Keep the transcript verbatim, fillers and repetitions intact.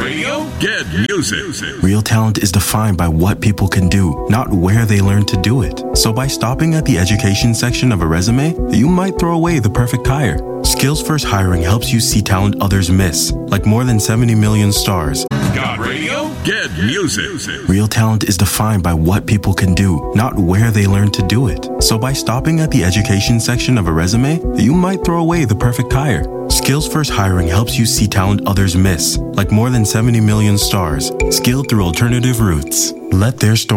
Radio? Get music. Real talent is defined by what people can do, not where they learn to do it. So by stopping at the education section of a resume, you might throw away the perfect hire. Skills First Hiring helps you see talent others miss, like more than seventy million stars. Got radio? Get music. Real talent is defined by what people can do, not where they learn to do it. So by stopping at the education section of a resume, you might throw away the perfect hire. Skills First Hiring helps you see talent others miss, like more than seventy million stars, skilled through alternative routes. Let their story